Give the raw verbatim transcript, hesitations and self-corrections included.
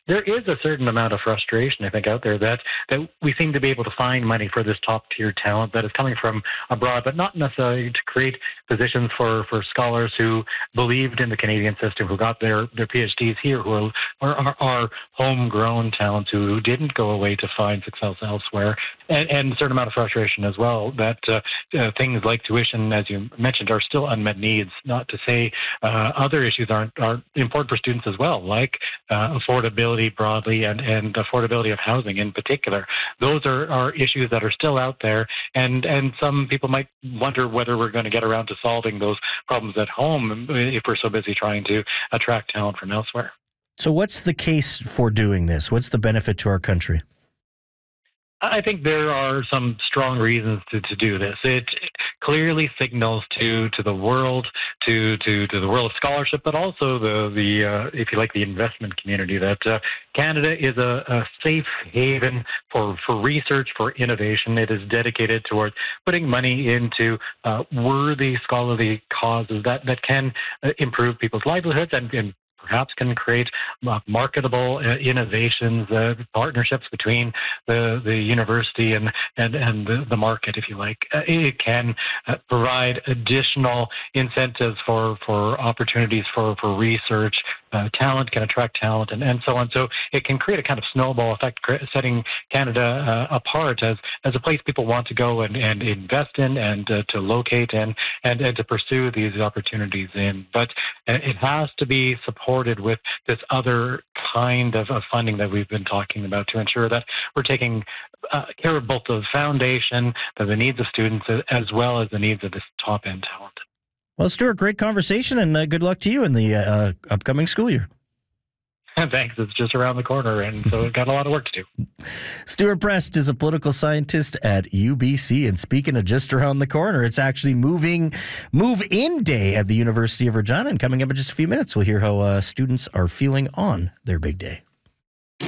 there is a certain amount of frustration, I think, out there that, that we seem to be able to find money for this top tier talent that is coming from abroad, but not necessarily to create positions for, for scholars who believed in the Canadian system, who got their, their PhDs here, who are, are, are homegrown talents who didn't go away to find success elsewhere, and, and a certain amount of frustration as well that uh, uh, things like tuition, as you mentioned, are still unmet needs. Not to say uh, other issues aren't, are important for students as well, like uh, affordability broadly and, and affordability of housing in particular. Those are, are issues that are still out there, and, and some people might wonder whether we're going to get around to solving those problems at home if we're so busy trying to attract talent from elsewhere. So what's the case for doing this? What's the benefit to our country? I think there are some strong reasons to, to do this. It clearly signals to, to the world, to, to, to the world of scholarship, but also the, the uh, if you like, the investment community, that uh, Canada is a, a safe haven for, for research, for innovation. It is dedicated towards putting money into uh, worthy scholarly causes that, that can uh, improve people's livelihoods and, and perhaps can create uh, marketable uh, innovations, uh, partnerships between the, the university and, and, and the, the market, if you like. Uh, it can uh, provide additional incentives for, for opportunities for, for research. Uh, talent can attract talent, and, and so on. So it can create a kind of snowball effect, setting Canada uh, apart as, as a place people want to go and, and invest in and uh, to locate in and, and to pursue these opportunities in. But uh, it has to be supported with this other kind of, of funding that we've been talking about to ensure that we're taking uh, care of both the foundation, the needs of students, as well as the needs of this top-end talent. Well, Stuart, great conversation, and uh, good luck to you in the uh, upcoming school year. Thanks. It's just around the corner, and so we've got a lot of work to do. Stuart Prest is a political scientist at U B C, and speaking of just around the corner, it's actually moving move-in day at the University of Regina, and coming up in just a few minutes, we'll hear how uh, students are feeling on their big day.